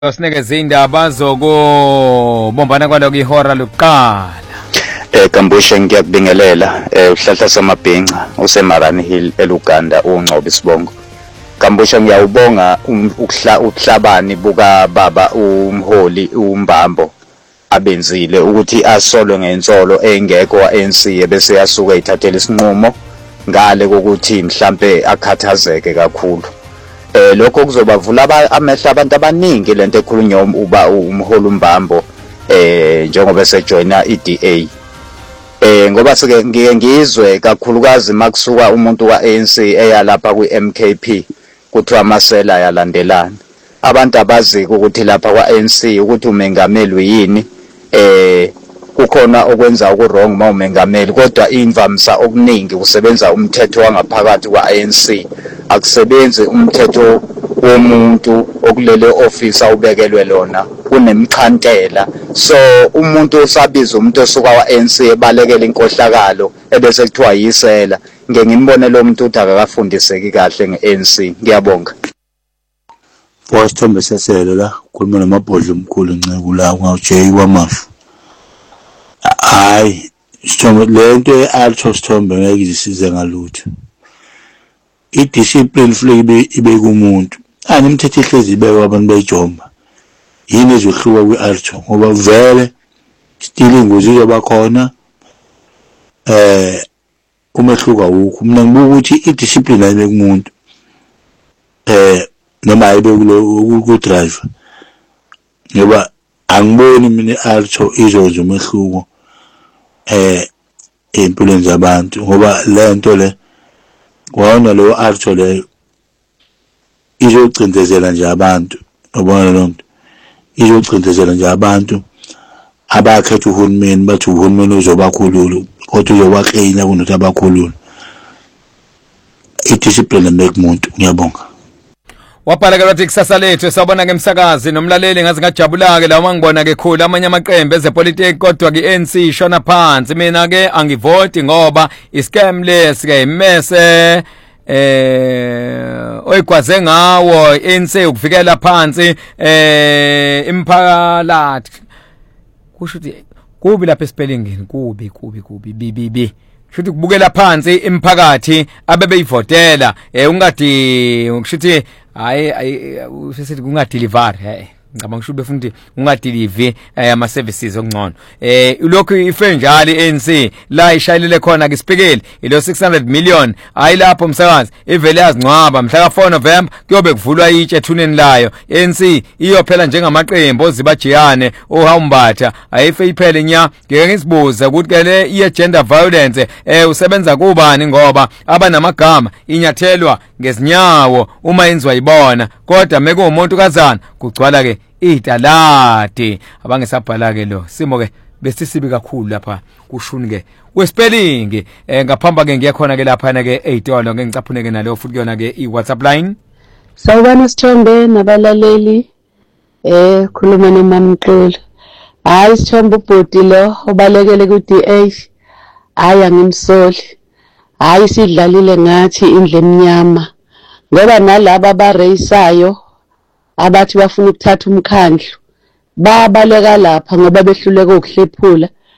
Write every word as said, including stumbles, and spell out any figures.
Sinikeze indaba zokubombana kwalo kwihora lokuqala. Eh Kambushe ngiyakubingelela eh uhlahla samabhinqa useMarani Hill eLuganda uNgcobo Sibongo. Kambushe ngiyawubonga ukuhla ukuhlabani buka baba umholi uMbambo abenzile ukuthi asolwe ngensolo engekho wa-A N C bese yasuka ithathela isinqumo ngale kokuthi mhlambe akhathazeke kakhulu. Eh lokho kuzobavula amehlo abantu abaningi lento ekhulunywa uba umholi uMbambo eh njengoba sejoina i-D A. Eh ngoba sike ngike ngizwe kakhulukazi makusuka umuntu wa-A N C eyalapha kwi-M K P kuthiwa amasela yalandelana. Abantu abazi ukuthi lapha kwa-A N C ukuthi umengameli uyini eh kukhona okwenza okurong uma umengameli kodwa imvamisa okuningi kusebenza umthetho wangaphakathi kwa-A N C akusebenzi umthetho womuntu okulele office awubekelwe lona kunemkhantela. So umuntu osabiza umuntu osuka wa-A N C ebalekela inkohlakalo ebese kuthiwa yisela ngeke ngimbone lo muntu uthi akakafundiseki kahle nge-A N C. Ngiyabonga. Wasithombe sesele la khuluma namabhodlo omkhulu Ncebo la ngawuJay kwamashu. Hayi sithombe lento ye-alto sithombe ngeke izisize ngalutho. I-discipline futhi ibe kumuntu ani imithetho ihlezi ibekwa abantu bayijomba yini ezohluka kwi-alto ngoba vele still ingozi izoba khona eh umehluka ukho. Mina ngibuka ukuthi i-discipline ayibe kumuntu eh noma ibe kulo ku driver ngoba angiboni mina i-alto izoza umehluko eh empilweni zabantu ngoba lento le kwaona lo alto le izocindezela nje abantu ubona lonto izocindezela nje abantu abakhetha uhulumeni bathi uhulumeni uzobakhulula kodwa uzobaklina kunokuthi abakhulula. I-discipline ekumuntu. Ngiyabonga. Wabhala ke bathi kusasa lethu sabona ngemsakazi nomlaleli ngazi ngajabula ke lawa ngibona ke khulu amanye amaqembu ezepolitiki kodwa ke i-A N C shona phansi. Mina ke angivoti ngoba iscam lesi ke imese eh oyigwaze ngawo i-A N C ukuvikela phansi eh imphakathi. Kusho ukuthi kubi lapha espellingini kubi kubi kubi bibi shuthi kubukela phansi imphakathi abebeyivotela eh ungadi ngishuthi hayi usesithi kungadeliver hey ngicabanga ngisho befuna ukuthi ungadeliver ama services okungcono eh lokho ifenjali i-A N C la ishayilele khona ke sipikeli ilo six hundred million hayi lapho umsakazi ivele yazingcwaba mhla ka four November kuyobe kuvulwa itshe ethuneni layo. i-A N C iyophela njengamaqembu ozibajiyane ohawumbatha ayife iphele nya. Ngeke ngisibuza ukuthi ke le i-gender violence eh usebenza kubani ngoba abanamagama inyathelwa ngezinyawo uma yenziwa yibona kodwa meke umuntu kazana kugcwala ke italati abangesabhala ke lo simo ke besisibi kakhulu lapha kushuni ke wespelling eh ngaphamba ke ngiyakhona ke lapha na ke eyitolo ngicaphune ke nalo futhi kuyona ke iWhatsApp line. Sawubona Sithombe nabalaleli eh khuluma noMamqulu. Hayi Sithombe ubhodi lo obalekele ku D A hayi angimsoli. Hayi sidlalile ngathi indle emnyama ngoba nalabo abareyisayo abathi bafuna ukuthatha umkhandlu babaleka lapha ngoba behluleka ukuhlephula